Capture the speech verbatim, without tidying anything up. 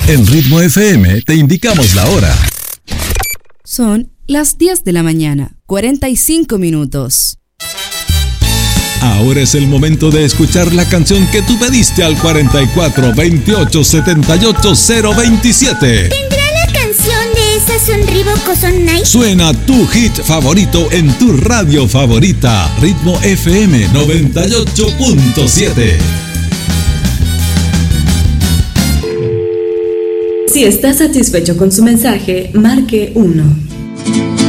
En Ritmo F M te indicamos la hora. Son las diez de la mañana, cuarenta y cinco minutos. Ahora es el momento de escuchar la canción que tú pediste al cuarenta y cuatro, veintiocho, setenta y ocho, cero veintisiete. ¿Tendrá la canción de esa Sonribo Son Nice? Suena tu hit favorito en tu radio favorita, Ritmo F M noventa y ocho punto siete. Si está satisfecho con su mensaje, marque uno.